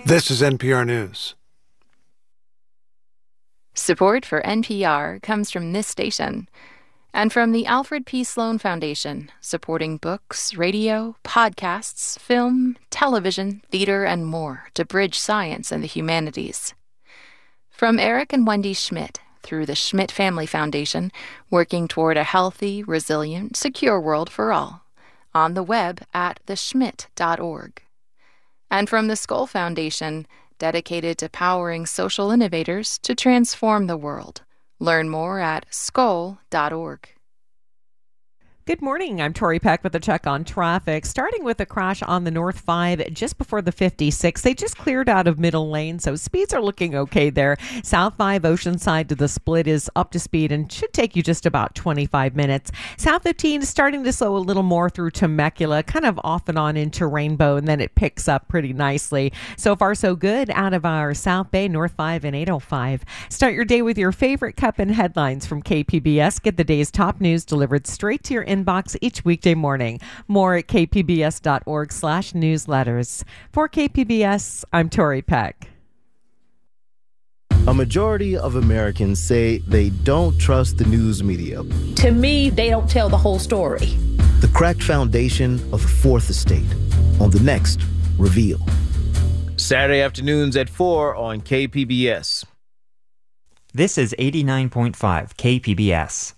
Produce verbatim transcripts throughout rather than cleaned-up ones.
This is N P R News. Support for N P R comes from this station and from the Alfred P. Sloan Foundation, supporting books, radio, podcasts, film, television, theater, and more to bridge science and the humanities. From Eric and Wendy Schmidt, through the Schmidt Family Foundation, working toward a healthy, resilient, secure world for all, on the web at the schmidt dot org. And from the Skoll Foundation, dedicated to powering social innovators to transform the world. Learn more at skoll dot org. Good morning. I'm Tori Peck with a check on traffic. Starting with a crash on the North five just before the fifty-six. They just cleared out of middle lane, so speeds are looking okay there. South five Oceanside to the split is up to speed and should take you just about twenty-five minutes. South fifteen is starting to slow a little more through Temecula, kind of off and on into Rainbow, and then it picks up pretty nicely. So far, so good out of our South Bay, North five and eight oh five. Start your day with your favorite cup and headlines from K P B S. Get the day's top news delivered straight to your inbox each weekday morning. More at k p b s dot org slash newsletters. For K P B S, I'm Tori Peck. A majority of Americans say they don't trust the news media. To me, they don't tell the whole story. The cracked foundation of the Fourth Estate on the next Reveal. Saturday afternoons at four on K P B S. This is eighty-nine point five K P B S.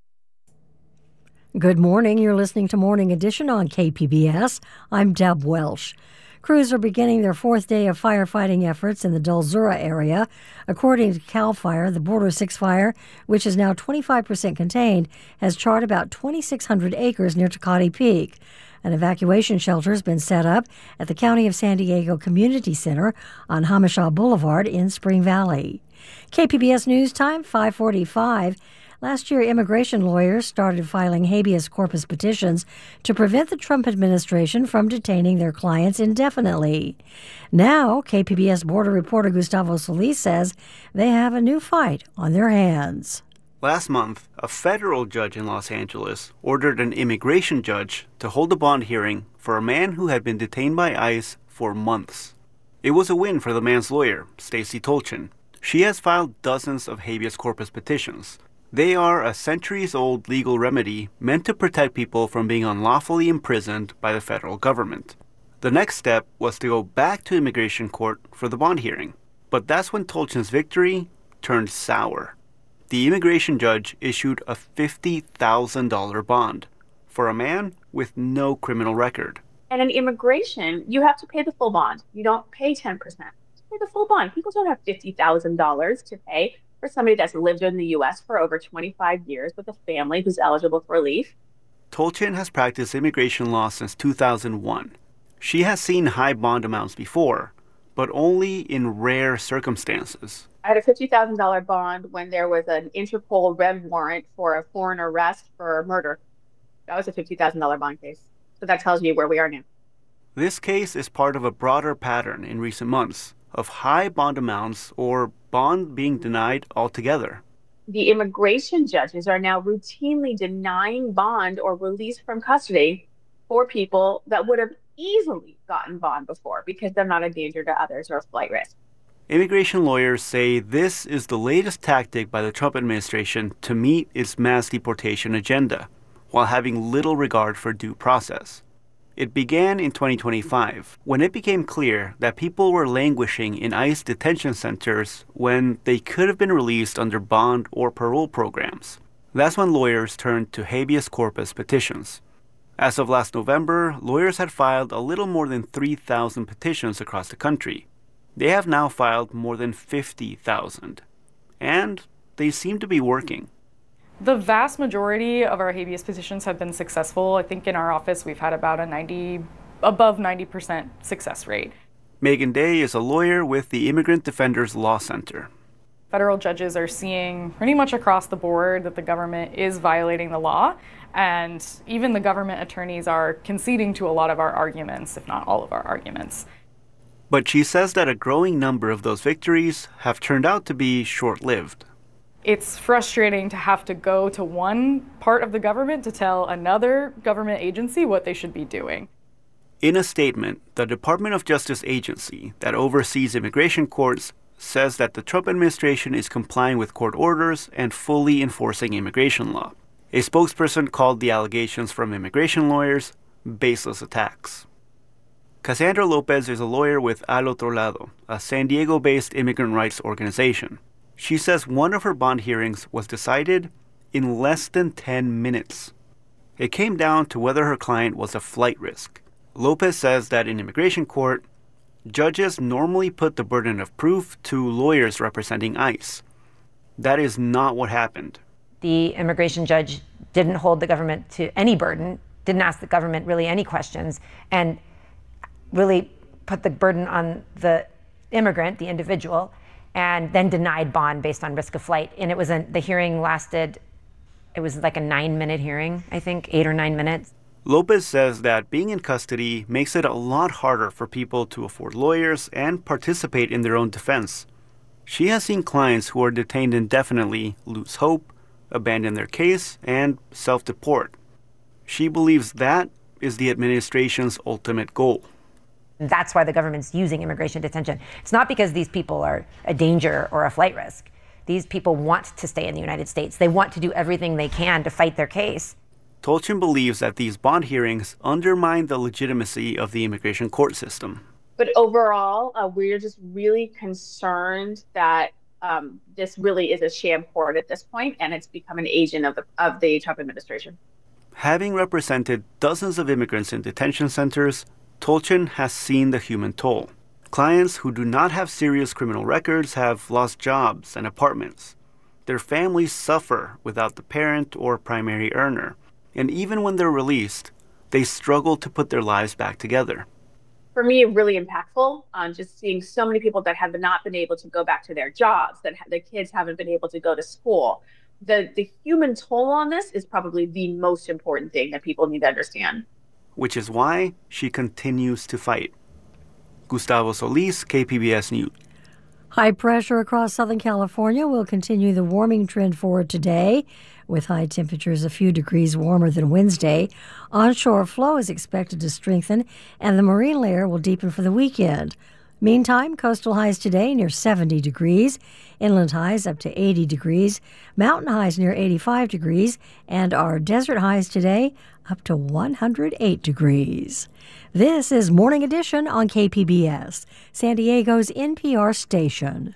Good morning. You're listening to Morning Edition on K P B S. I'm Deb Welsh. Crews are beginning their fourth day of firefighting efforts in the Dulzura area. According to CAL FIRE, the Border six fire, which is now twenty-five percent contained, has charred about twenty-six hundred acres near Tecate Peak. An evacuation shelter has been set up at the County of San Diego Community Center on Hamishaw Boulevard in Spring Valley. K P B S News Time, five forty-five. Last year, immigration lawyers started filing habeas corpus petitions to prevent the Trump administration from detaining their clients indefinitely. Now, K P B S border reporter Gustavo Solis says they have a new fight on their hands. Last month, a federal judge in Los Angeles ordered an immigration judge to hold a bond hearing for a man who had been detained by ICE for months. It was a win for the man's lawyer, Stacey Tolchin. She has filed dozens of habeas corpus petitions. They are a centuries-old legal remedy meant to protect people from being unlawfully imprisoned by the federal government. The next step was to go back to immigration court for the bond hearing. But that's when Tolchin's victory turned sour. The immigration judge issued a fifty thousand dollars bond for a man with no criminal record. And in immigration, you have to pay the full bond. You don't pay ten percent. You pay the full bond. People don't have fifty thousand dollars to pay for somebody that's lived in the U S for over twenty-five years with a family who's eligible for relief. Tolchin has practiced immigration law since two thousand one. She has seen high bond amounts before, but only in rare circumstances. I had a fifty thousand dollars bond when there was an Interpol red warrant for a foreign arrest for murder. That was a fifty thousand dollars bond case. So that tells you where we are now. This case is part of a broader pattern in recent months of high bond amounts or bond being denied altogether. The immigration judges are now routinely denying bond or release from custody for people that would have easily gotten bond before because they're not a danger to others or a flight risk. Immigration lawyers say this is the latest tactic by the Trump administration to meet its mass deportation agenda, while having little regard for due process. It began in twenty twenty-five, when it became clear that people were languishing in ICE detention centers when they could have been released under bond or parole programs. That's when lawyers turned to habeas corpus petitions. As of last November, lawyers had filed a little more than three thousand petitions across the country. They have now filed more than fifty thousand. And they seem to be working. The vast majority of our habeas petitions have been successful. I think in our office we've had about a ninety, above ninety percent success rate. Megan Day is a lawyer with the Immigrant Defenders Law Center. Federal judges are seeing pretty much across the board that the government is violating the law, and even the government attorneys are conceding to a lot of our arguments, if not all of our arguments. But she says that a growing number of those victories have turned out to be short-lived. It's frustrating to have to go to one part of the government to tell another government agency what they should be doing. In a statement, the Department of Justice agency that oversees immigration courts says that the Trump administration is complying with court orders and fully enforcing immigration law. A spokesperson called the allegations from immigration lawyers baseless attacks. Cassandra Lopez is a lawyer with Al Otro Lado, a San Diego-based immigrant rights organization. She says one of her bond hearings was decided in less than ten minutes. It came down to whether her client was a flight risk. Lopez says that in immigration court, judges normally put the burden of proof to lawyers representing ICE. That is not what happened. The immigration judge didn't hold the government to any burden, didn't ask the government really any questions, and really put the burden on the immigrant, the individual, and then denied bond based on risk of flight. And it was a, the hearing lasted, it was like a nine-minute hearing, I think, eight or nine minutes. Lopez says that being in custody makes it a lot harder for people to afford lawyers and participate in their own defense. She has seen clients who are detained indefinitely lose hope, abandon their case, and self-deport. She believes that is the administration's ultimate goal. That's why the government's using immigration detention. It's not because these people are a danger or a flight risk. These people want to stay in the United States. They want to do everything they can to fight their case. Tolchin believes that these bond hearings undermine the legitimacy of the immigration court system. But overall, uh, we're just really concerned that um, this really is a sham court at this point, and it's become an agent of the, of the Trump administration. Having represented dozens of immigrants in detention centers, Tolchin has seen the human toll. Clients who do not have serious criminal records have lost jobs and apartments. Their families suffer without the parent or primary earner. And even when they're released, they struggle to put their lives back together. For me, really impactful on just seeing so many people that have not been able to go back to their jobs, that their kids haven't been able to go to school. The, the human toll on this is probably the most important thing that people need to understand. Which is why she continues to fight. Gustavo Solis, K P B S News. High pressure across Southern California will continue the warming trend forward today, with high temperatures a few degrees warmer than Wednesday. Onshore flow is expected to strengthen, and the marine layer will deepen for the weekend. Meantime, coastal highs today near seventy degrees, inland highs up to eighty degrees, mountain highs near eighty-five degrees, and our desert highs today up to one hundred eight degrees. This is Morning Edition on K P B S, San Diego's N P R station.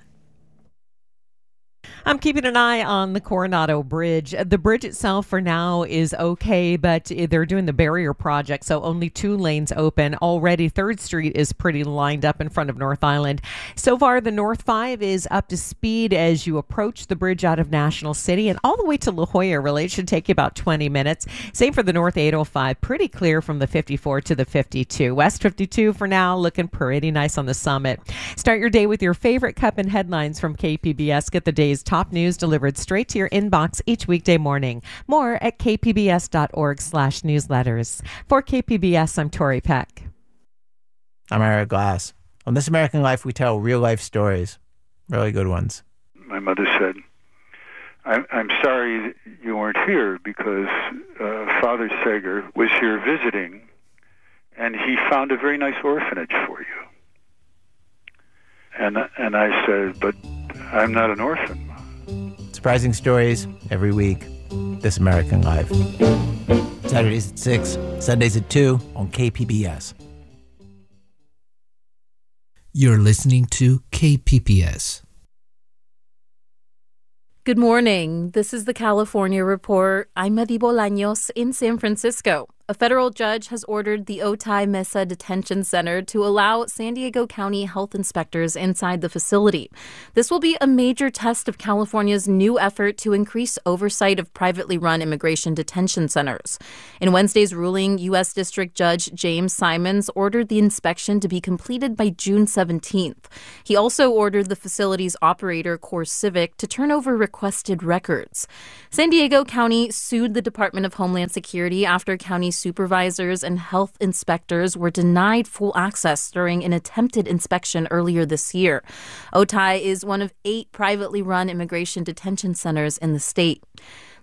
I'm keeping an eye on the Coronado Bridge. The bridge itself for now is okay, but they're doing the barrier project, so only two lanes open. Already, third Street is pretty lined up in front of North Island. So far, the North five is up to speed as you approach the bridge out of National City, and all the way to La Jolla, really. It should take you about twenty minutes. Same for the North eight oh five. Pretty clear from the fifty-four to the fifty-two. West fifty-two for now, looking pretty nice on the summit. Start your day with your favorite cup and headlines from K P B S. Get the day's top news delivered straight to your inbox each weekday morning. More at kpbs.org slash newsletters. For K P B S, I'm Tori Peck. I'm Eric Glass. On This American Life, we tell real-life stories. Really good ones. My mother said, I'm, I'm sorry you weren't here because uh, Father Sager was here visiting, and he found a very nice orphanage for you. And, and I said, but I'm not an orphan. Surprising stories every week. This American Life. Saturdays at six, Sundays at two on K P B S. You're listening to K P B S. Good morning. This is the California Report. I'm Madi Bolaños in San Francisco. A federal judge has ordered the Otay Mesa Detention Center to allow San Diego County health inspectors inside the facility. This will be a major test of California's new effort to increase oversight of privately run immigration detention centers. In Wednesday's ruling, U S District Judge James Simons ordered the inspection to be completed by June seventeenth. He also ordered the facility's operator, CoreCivic, to turn over requested records. San Diego County sued the Department of Homeland Security after county supervisors and health inspectors were denied full access during an attempted inspection earlier this year. Otay is one of eight privately run immigration detention centers in the state.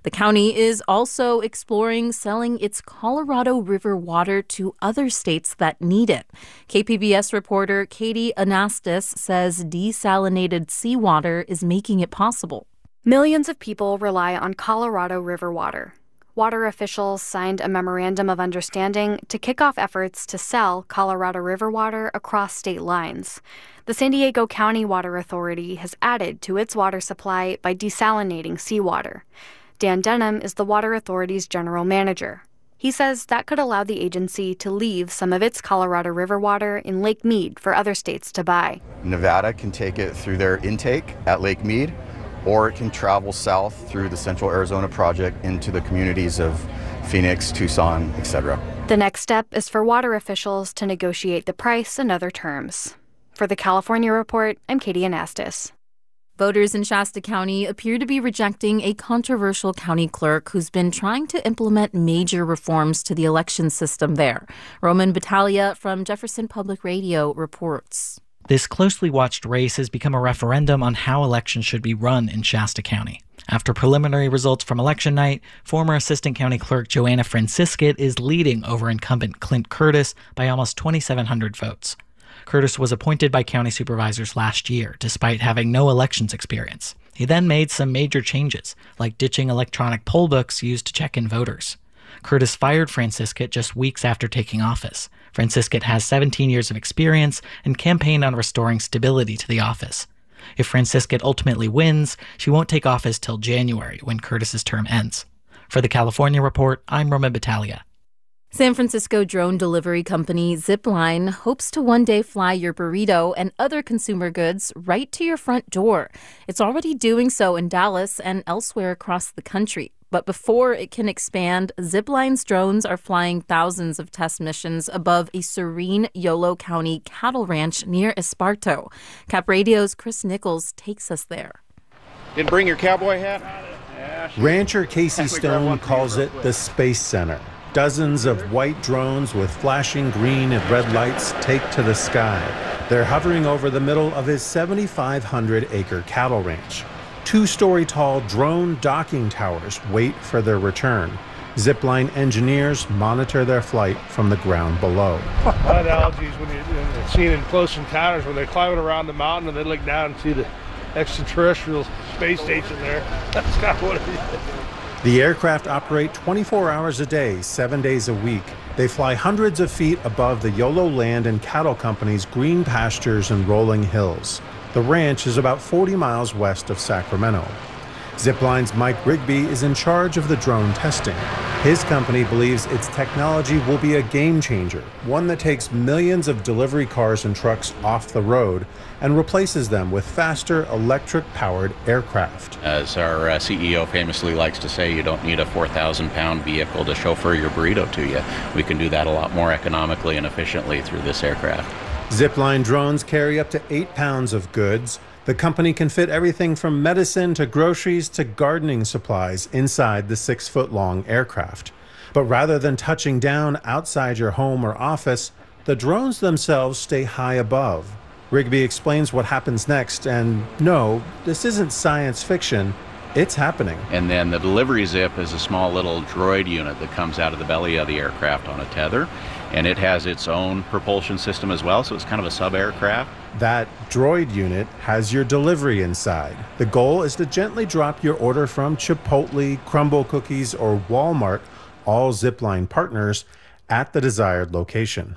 The county is also exploring selling its Colorado River water to other states that need it. K P B S reporter Katie Anastas says desalinated seawater is making it possible. Millions of people rely on Colorado River water. Water officials signed a memorandum of understanding to kick off efforts to sell Colorado River water across state lines. The San Diego County Water Authority has added to its water supply by desalinating seawater. Dan Denham is the Water Authority's general manager. He says that could allow the agency to leave some of its Colorado River water in Lake Mead for other states to buy. Nevada can take it through their intake at Lake Mead, or it can travel south through the Central Arizona Project into the communities of Phoenix, Tucson, et cetera. The next step is for water officials to negotiate the price and other terms. For the California Report, I'm Katie Anastas. Voters in Shasta County appear to be rejecting a controversial county clerk who's been trying to implement major reforms to the election system there. Roman Battaglia from Jefferson Public Radio reports. This closely watched race has become a referendum on how elections should be run in Shasta County. After preliminary results from election night, former Assistant County Clerk Joanna Franciscat is leading over incumbent Clint Curtis by almost twenty-seven hundred votes. Curtis was appointed by county supervisors last year, despite having no elections experience. He then made some major changes, like ditching electronic poll books used to check in voters. Curtis fired Franciscat just weeks after taking office. Franciscat has seventeen years of experience and campaigned on restoring stability to the office. If Franciscat ultimately wins, she won't take office till January, when Curtis's term ends. For the California Report, I'm Roman Battaglia. San Francisco drone delivery company Zipline hopes to one day fly your burrito and other consumer goods right to your front door. It's already doing so in Dallas and elsewhere across the country. But before it can expand, Zipline's drones are flying thousands of test missions above a serene Yolo County cattle ranch near Esparto. Cap Radio's Chris Nichols takes us there. Didn't bring your cowboy hat? Yeah, Rancher Casey Stone calls it the Space Center. Dozens of white drones with flashing green and red lights take to the sky. They're hovering over the middle of his seventy-five hundred acre cattle ranch. Two-story tall drone docking towers wait for their return. Zipline engineers monitor their flight from the ground below. My analogy is when you're seen in Close Encounters, when they're climbing around the mountain and they look down and see the extraterrestrial space station there. That's kind of what it is. The aircraft operate twenty-four hours a day, seven days a week. They fly hundreds of feet above the Yolo Land and Cattle Company's green pastures and rolling hills. The ranch is about forty miles west of Sacramento. Zipline's Mike Rigby is in charge of the drone testing. His company believes its technology will be a game changer, one that takes millions of delivery cars and trucks off the road and replaces them with faster electric-powered aircraft. As our uh, C E O famously likes to say, you don't need a four thousand pound vehicle to chauffeur your burrito to you. We can do that a lot more economically and efficiently through this aircraft. Zipline drones carry up to eight pounds of goods. The company can fit everything from medicine to groceries to gardening supplies inside the six-foot-long aircraft. But rather than touching down outside your home or office, the drones themselves stay high above. Rigby explains what happens next, and no, this isn't science fiction. It's happening. And then the delivery zip is a small little droid unit that comes out of the belly of the aircraft on a tether, and it has its own propulsion system as well, so it's kind of a sub-aircraft. That droid unit has your delivery inside. The goal is to gently drop your order from Chipotle, Crumble Cookies, or Walmart, all Zipline partners, at the desired location.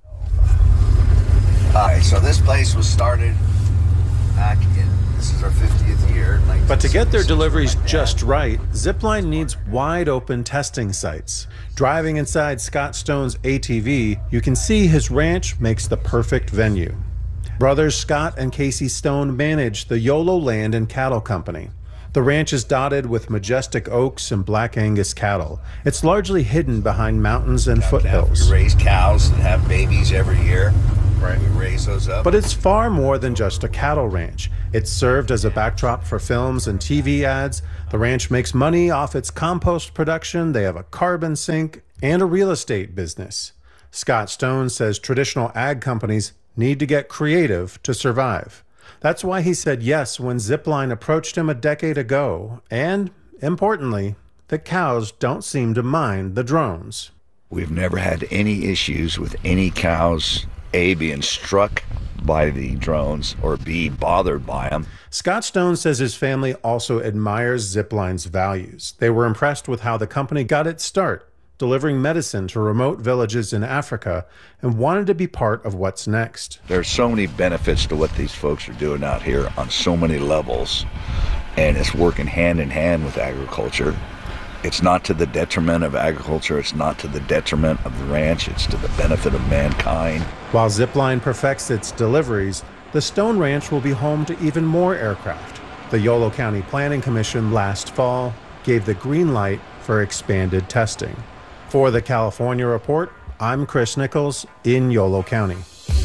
All right, so this place was started back in, this is our fiftieth year. But to get their deliveries just right, Zipline needs wide open testing sites. Driving inside Scott Stone's A T V, you can see his ranch makes the perfect venue. Brothers Scott and Casey Stone manage the Yolo Land and Cattle Company. The ranch is dotted with majestic oaks and Black Angus cattle. It's largely hidden behind mountains and foothills. We raise cows that have babies every year. Right. We raise those up. But it's far more than just a cattle ranch. It's served as a backdrop for films and T V ads. The ranch makes money off its compost production. They have a carbon sink and a real estate business. Scott Stone says traditional ag companies need to get creative to survive. That's why he said yes when Zipline approached him a decade ago, and, importantly, the cows don't seem to mind the drones. We've never had any issues with any cows, A, being struck by the drones, or B, bothered by them. Scott Stone says his family also admires Zipline's values. They were impressed with how the company got its start, delivering medicine to remote villages in Africa, and wanted to be part of what's next. There's so many benefits to what these folks are doing out here on so many levels, and it's working hand in hand with agriculture. It's not to the detriment of agriculture, it's not to the detriment of the ranch, it's to the benefit of mankind. While Zipline perfects its deliveries, the Stone Ranch will be home to even more aircraft. The Yolo County Planning Commission last fall gave the green light for expanded testing. For the California Report, I'm Chris Nichols in Yolo County.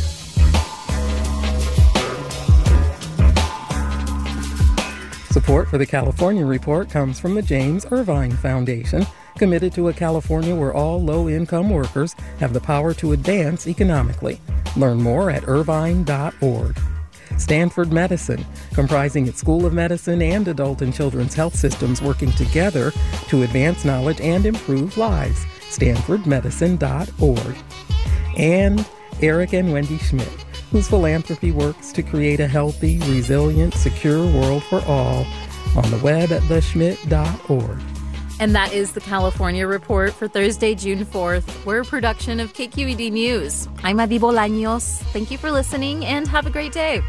Support for the California Report comes from the James Irvine Foundation, committed to a California where all low-income workers have the power to advance economically. Learn more at irvine dot org. Stanford Medicine, comprising its School of Medicine and adult and children's health systems working together to advance knowledge and improve lives. stanford medicine dot org. And Eric and Wendy Schmidt, whose philanthropy works to create a healthy, resilient, secure world for all, on the web at the schmidt dot org. And that is the California Report for Thursday, June fourth. We're a production of K Q E D News. I'm Adi Bolaños. Thank you for listening and have a great day.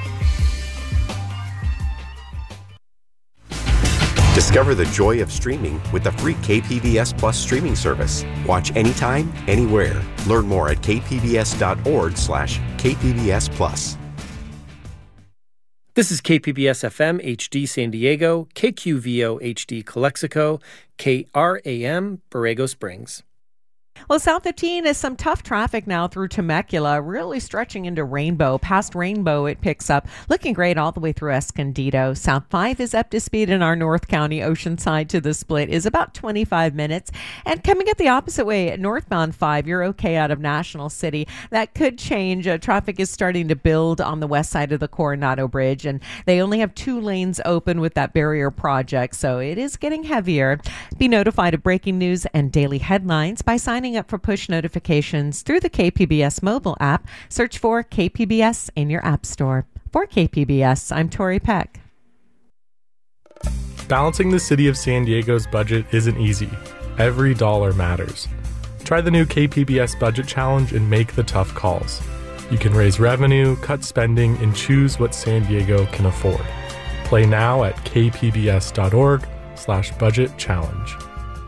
Discover the joy of streaming with the free K P B S Plus streaming service. Watch anytime, anywhere. Learn more at k p b s dot org slash k p b s plus. This is K P B S F M H D San Diego, K Q V O H D Calexico, K R A M Borrego Springs. Well, South fifteen is some tough traffic now through Temecula, really stretching into Rainbow. Past Rainbow, it picks up, looking great all the way through Escondido. South five is up to speed in our North County. Oceanside to the split is about twenty-five minutes. And coming up the opposite way, at northbound five, you're okay out of National City. That could change. Uh, traffic is starting to build on the west side of the Coronado Bridge, and they only have two lanes open with that barrier project, so it is getting heavier. Be notified of breaking news and daily headlines by signing up for push notifications through the K P B S mobile app. Search for K P B S in your app store. For K P B S, I'm Tori Peck. Balancing the city of San Diego's budget isn't easy. Every dollar matters. Try the new K P B S Budget Challenge and make the tough calls. You can raise revenue, cut spending, and choose what San Diego can afford. Play now at k p b s dot org slash budget challenge.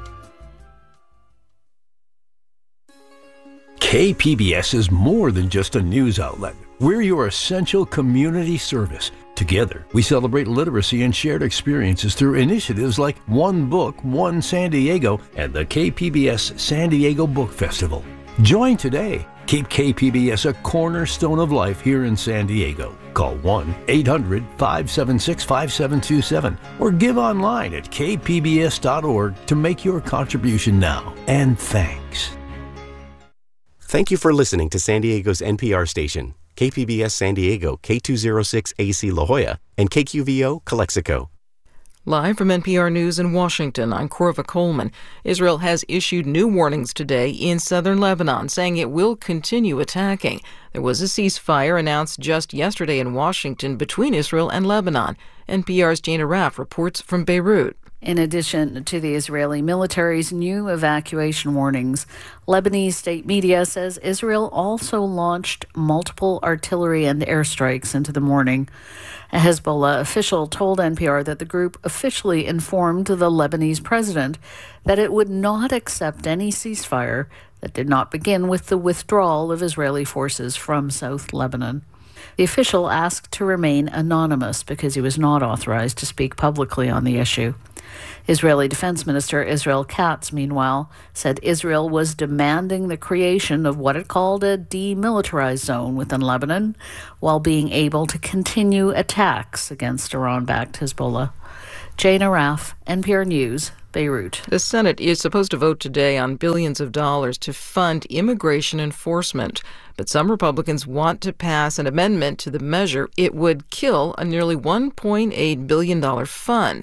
K P B S is more than just a news outlet. We're your essential community service. Together, we celebrate literacy and shared experiences through initiatives like One Book, One San Diego, and the K P B S San Diego Book Festival. Join today. Keep K P B S a cornerstone of life here in San Diego. Call one eight hundred five seven six five seven two seven or give online at k p b s dot org to make your contribution now. And thanks. Thank you for listening to San Diego's N P R station, K P B S San Diego, K two oh six A C La Jolla, and K Q V O Calexico. Live from N P R News in Washington, I'm Corva Coleman. Israel has issued new warnings today in southern Lebanon, saying it will continue attacking. There was a ceasefire announced just yesterday in Washington between Israel and Lebanon. N P R's Jana Raff reports from Beirut. In addition to the Israeli military's new evacuation warnings, Lebanese state media says Israel also launched multiple artillery and airstrikes into the morning. A Hezbollah official told N P R that the group officially informed the Lebanese president that it would not accept any ceasefire that did not begin with the withdrawal of Israeli forces from South Lebanon. The official asked to remain anonymous because he was not authorized to speak publicly on the issue. Israeli Defense Minister Israel Katz, meanwhile, said Israel was demanding the creation of what it called a demilitarized zone within Lebanon, while being able to continue attacks against Iran-backed Hezbollah. Jana Raff, N P R News, Beirut. The Senate is supposed to vote today on billions of dollars to fund immigration enforcement. But some Republicans want to pass an amendment to the measure. It would kill a nearly one point eight billion dollars fund.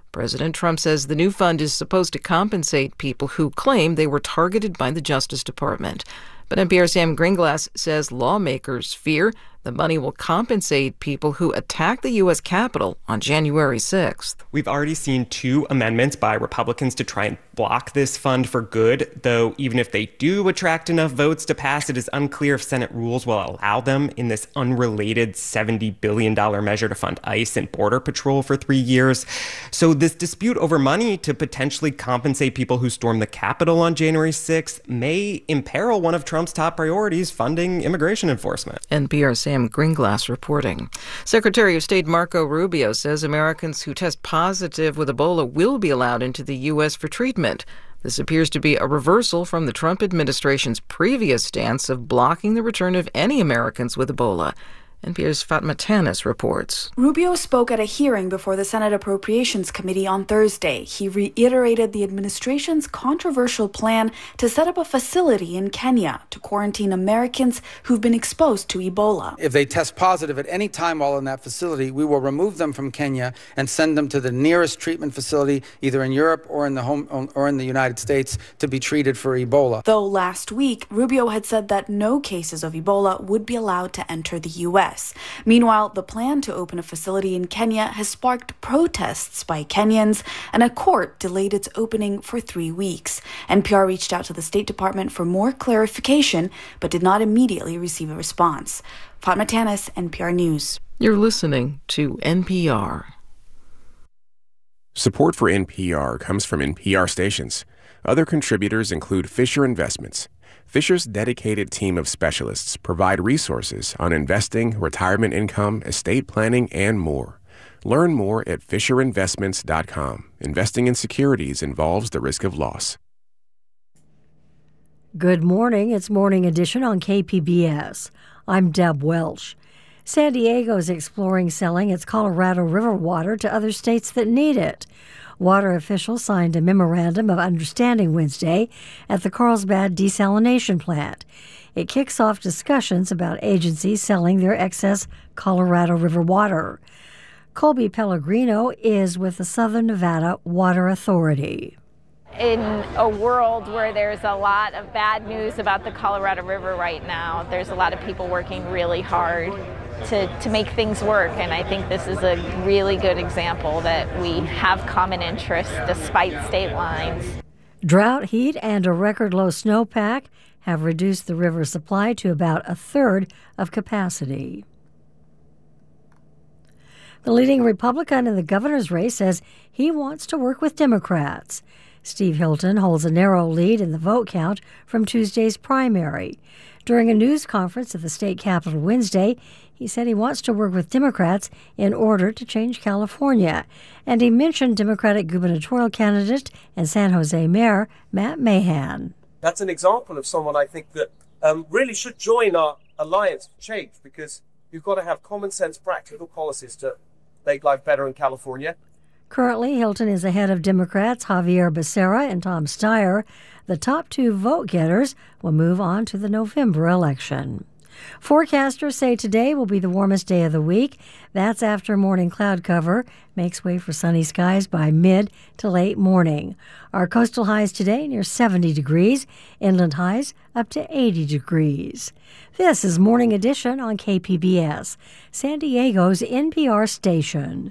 President Trump says the new fund is supposed to compensate people who claim they were targeted by the Justice Department. But N P R's Sam Greenglass says lawmakers fear the money will compensate people who attacked the U S Capitol on January sixth. We've already seen two amendments by Republicans to try and block this fund for good, though even if they do attract enough votes to pass, it is unclear if Senate rules will allow them in this unrelated seventy billion dollars measure to fund ICE and Border Patrol for three years. So this dispute over money to potentially compensate people who stormed the Capitol on January sixth may imperil one of Trump's top priorities, funding immigration enforcement. N P R's Sam Greenglass reporting. Secretary of State Marco Rubio says Americans who test positive with Ebola will be allowed into the U S for treatment. This appears to be a reversal from the Trump administration's previous stance of blocking the return of any Americans with Ebola. N P R's Fatma Tanis reports. Rubio spoke at a hearing before the Senate Appropriations Committee on Thursday. He reiterated the administration's controversial plan to set up a facility in Kenya to quarantine Americans who've been exposed to Ebola. If they test positive at any time while in that facility, we will remove them from Kenya and send them to the nearest treatment facility, either in Europe or in the home or in the United States, to be treated for Ebola. Though last week, Rubio had said that no cases of Ebola would be allowed to enter the U S. Meanwhile, the plan to open a facility in Kenya has sparked protests by Kenyans, and a court delayed its opening for three weeks. N P R reached out to the State Department for more clarification, but did not immediately receive a response. Fatma Tanis, N P R News. You're listening to N P R. Support for N P R comes from N P R stations. Other contributors include Fisher Investments. Fisher's dedicated team of specialists provide resources on investing, retirement income, estate planning, and more. Learn more at fisher investments dot com. Investing in securities involves the risk of loss. Good morning. It's Morning Edition on K P B S. I'm Deb Welsh. San Diego is exploring selling its Colorado River water to other states that need it. Water officials signed a memorandum of understanding Wednesday at the Carlsbad desalination plant. It kicks off discussions about agencies selling their excess Colorado River water. Colby Pellegrino is with the Southern Nevada Water Authority. In a world where there's a lot of bad news about the Colorado River right now, there's a lot of people working really hard to, to make things work, and I think this is a really good example that we have common interests despite state lines. Drought, heat, and a record low snowpack have reduced the river's supply to about a third of capacity. The leading Republican in the governor's race says he wants to work with Democrats. Steve Hilton holds a narrow lead in the vote count from Tuesday's primary. During a news conference at the state capitol Wednesday, he said he wants to work with Democrats in order to change California. And he mentioned Democratic gubernatorial candidate and San Jose Mayor Matt Mahan. That's an example of someone I think that um, really should join our alliance for change, because you've got to have common sense, practical policies to make life better in California. Currently, Hilton is ahead of Democrats Javier Becerra and Tom Steyer. The top two vote-getters will move on to the November election. Forecasters say today will be the warmest day of the week. That's after morning cloud cover makes way for sunny skies by mid to late morning. Our coastal highs today near seventy degrees, inland highs up to eighty degrees. This is Morning Edition on K P B S, San Diego's N P R station.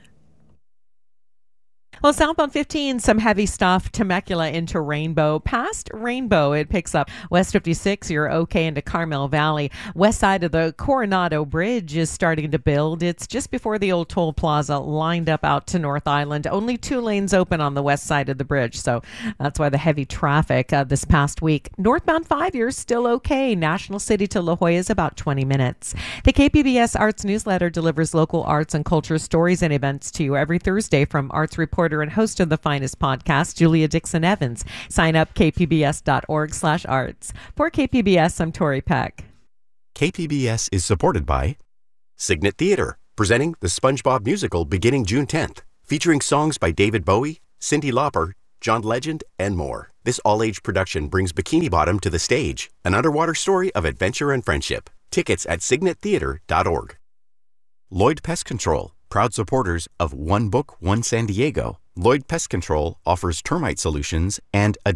Well, southbound fifteen, some heavy stuff. Temecula into Rainbow. Past Rainbow, it picks up. West fifty-six, you're okay into Carmel Valley. West side of the Coronado Bridge is starting to build. It's just before the old toll plaza, lined up out to North Island. Only two lanes open on the west side of the bridge, so that's why the heavy traffic uh, this past week. Northbound five, you're still okay. National City to La Jolla is about twenty minutes. The K P B S Arts Newsletter delivers local arts and culture stories and events to you every Thursday from Arts Reporter and host of the finest podcast, Julia Dixon Evans. Sign up k p b s dot org slash arts. For K P B S, I'm Tori Peck. K P B S is supported by Signet Theater, presenting the SpongeBob musical beginning June tenth, featuring songs by David Bowie, Cyndi Lauper, John Legend, and more. This all-age production brings Bikini Bottom to the stage, an underwater story of adventure and friendship. Tickets at signet theater dot org. Lloyd Pest Control, proud supporters of One Book, One San Diego, Lloyd Pest Control offers termite solutions and a